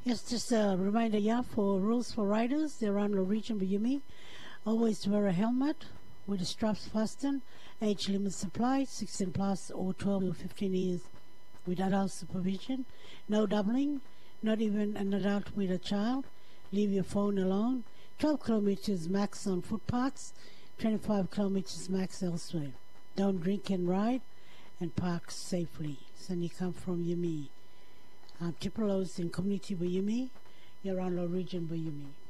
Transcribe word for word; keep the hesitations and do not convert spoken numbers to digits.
Yes, just a reminder, yeah, for rules for riders around the region Buyumi. Always wear a helmet with the straps fastened. Age limit supply, sixteen plus or twelve to fifteen years with adult supervision. No doubling, not even an adult with a child. Leave your phone alone. twelve kilometers max on footpaths, twenty-five kilometers max elsewhere. Don't drink and ride, and park safely. Sunny come from Yumi. Um, Triple O's in Community Buyumi, Yarranlo Region Buyumi.